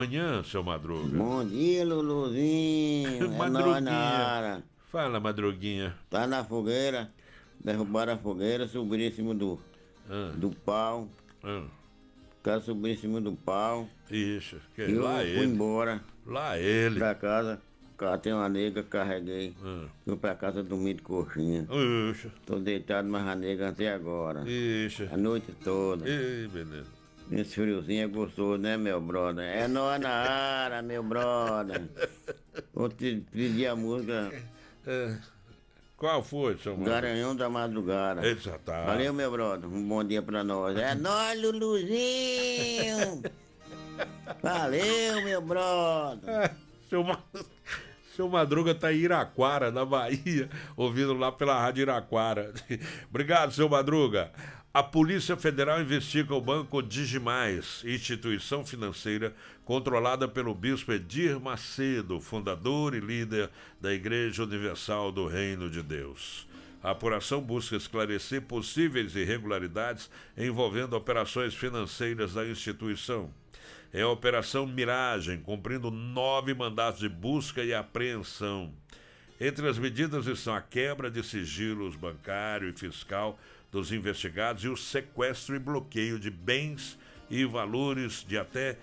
Manhã, seu Madruga. Bom dia, Luluzinho. É nóis na área. Fala, Madruguinha. Tá na fogueira. Derrubaram a fogueira, subiram em cima Ah, do pau. ah, O cara subiu em cima do pau. isso. E eu Lá fui ele. embora Lá ele. pra casa. Catei uma nega, carreguei. Fui pra casa dormir de coxinha. Ixi, Tô deitado mais a nega até agora. ixi. A noite toda. Ih, beleza. Esse friozinho é gostoso, né, meu brother? É nóis na área, meu brother. Vou te pedir a música Qual foi, seu Madruga? Garanhão da Madrugada. Ele já tá. Valeu, meu brother. Um bom dia pra nós. É nóis, Luluzinho. Valeu, meu brother. Seu, Ma- Seu Madruga tá em Iraquara, na Bahia, ouvindo lá pela Rádio Iraquara. Obrigado, seu Madruga. A Polícia Federal investiga o banco Digimais, instituição financeira controlada pelo bispo Edir Macedo, fundador e líder da Igreja Universal do Reino de Deus. A apuração busca esclarecer possíveis irregularidades envolvendo operações financeiras da instituição. É a Operação Miragem, cumprindo 9 mandatos de busca e apreensão. Entre as medidas estão a quebra de sigilos bancário e fiscal dos investigados e o sequestro e bloqueio de bens e valores de até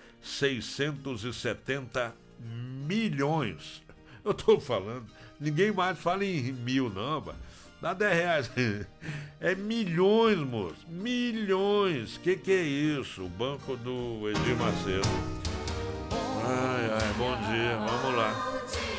670 milhões. Eu estou falando, ninguém mais fala em mil, não, pá. Dá 10 reais. É milhões, moço. Milhões. Que é isso? O banco do Edir Macedo. Ai, bom dia. Vamos lá.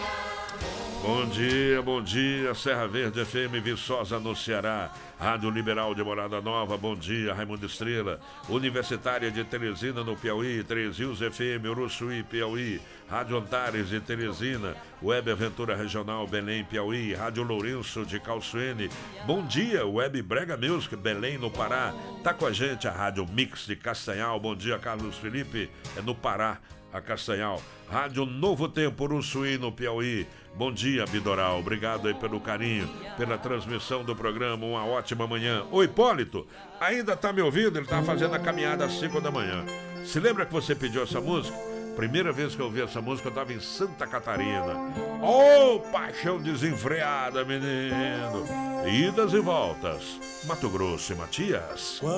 Bom dia. Serra Verde FM, Viçosa no Ceará. Rádio Liberal de Morada Nova, bom dia. Raimundo Estrela. Universitária de Teresina no Piauí. Três Rios FM, Uruçuí, Piauí. Rádio Antares de Teresina. Web Aventura Regional Belém, Piauí. Rádio Lourenço de Calçoene. Bom dia, Web Brega Music, Belém, no Pará. Tá com a gente a Rádio Mix de Castanhal. Bom dia, Carlos Felipe. É no Pará, a Castanhal. Rádio Novo Tempo, Uruçuí, no Piauí. Bom dia, Bidoral. Obrigado aí pelo carinho, pela transmissão do programa. Uma ótima manhã. Ô, Hipólito, ainda tá me ouvindo? Ele tá fazendo a caminhada às 5 da manhã. Se lembra que você pediu essa música? Primeira vez que eu ouvi essa música, eu tava em Santa Catarina. Ô, paixão desenfreada, menino. Idas e voltas. Mato Grosso e Matias.